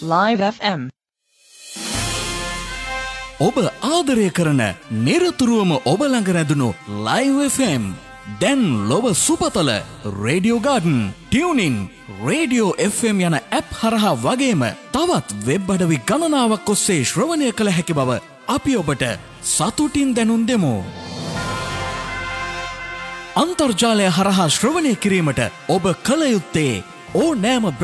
Live FM. ඔබ ආදරය කරන නිරතුරුවම ඔබ ළඟ රැඳුණු Live FM දැන් ලොව සුපතල Radio Garden, TuneIn, Radio FM යන ඇප් හරහා වගේම තවත් වෙබ් අඩවි ගණනාවක් ඔස්සේ ශ්‍රවණය කළ හැකි බව අපි ඔබට සතුටින් දැනුම් දෙමු. අන්තර්ජාලය හරහා ශ්‍රවණය කිරීමට ඔබ කළ යුත්තේ ඕනෑම